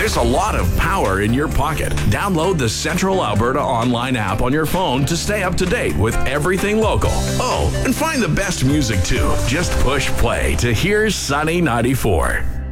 There's a lot of power in your pocket. Download the Central Alberta online app on your phone to stay up to date with everything local. Oh, and find the best music too. Just push play to Here's Sunny 94.